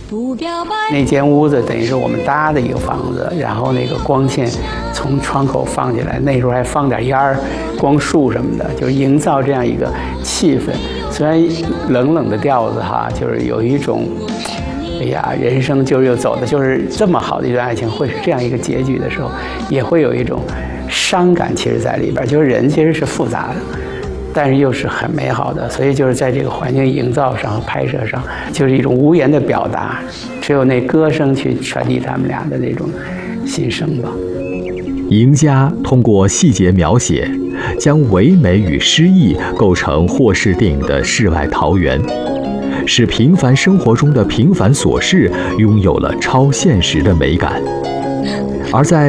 那间屋子等于是我们搭的一个房子，然后那个光线从窗口放进来，那时候还放点烟儿、光束什么的，就是营造这样一个气氛。虽然冷冷的调子哈，就是有一种，哎呀，人生就是又走的，就是这么好的一段爱情会是这样一个结局的时候，也会有一种伤感，其实在里边，就是人其实是复杂的。但是又是很美好的，所以就是在这个环境营造上、拍摄上，就是一种无言的表达，只有那歌声去传递他们俩的那种心声吧。 赢家通过细节描写，将唯美与诗意构成霍氏电影的世外桃源，使平凡生活中的平凡琐事拥有了超现实的美感。而在